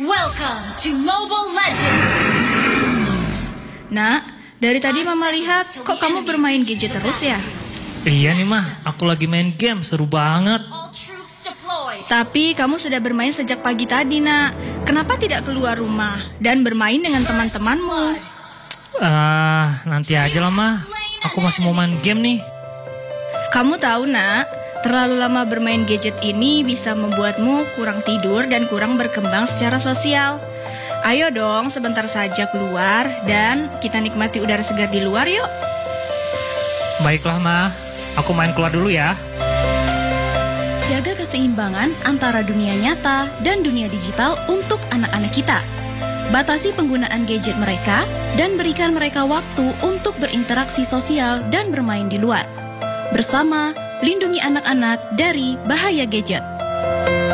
Welcome to Mobile Legends! Nak, dari tadi Mama lihat kok kamu bermain gadget terus ya? Iya nih Mah, aku lagi main game, seru banget. Tapi kamu sudah bermain sejak pagi tadi, Nak. Kenapa tidak keluar rumah dan bermain dengan teman-temanmu? Nanti aja lah Mah, aku masih mau main game nih. Kamu tahu, Nak, terlalu lama bermain gadget ini bisa membuatmu kurang tidur dan kurang berkembang secara sosial. Ayo dong, sebentar saja keluar dan kita nikmati udara segar di luar yuk. Baiklah Mah, aku main keluar dulu ya. Jaga keseimbangan antara dunia nyata dan dunia digital untuk anak-anak kita. Batasi penggunaan gadget mereka dan berikan mereka waktu untuk berinteraksi sosial dan bermain di luar. Bersama, lindungi anak-anak dari bahaya gadget.